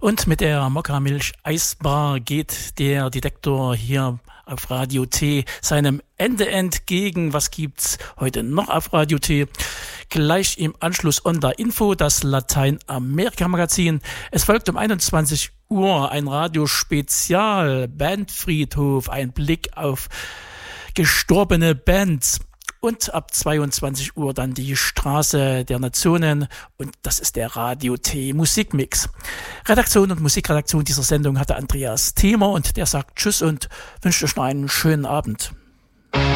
Und mit der Mokka-Milch Eisbar geht der Detektor hier auf Radio T seinem Ende entgegen. Was gibt's heute noch auf Radio T? Gleich im Anschluss Onda Info, das Lateinamerika-Magazin. Es folgt um 21 Uhr ein Radiospezial, Bandfriedhof, ein Blick auf gestorbene Bands. Und ab 22 Uhr dann die Straße der Nationen. Und das ist der Radio T Musikmix. Redaktion und Musikredaktion dieser Sendung hatte Andreas Thiemer und der sagt Tschüss und wünscht euch noch einen schönen Abend.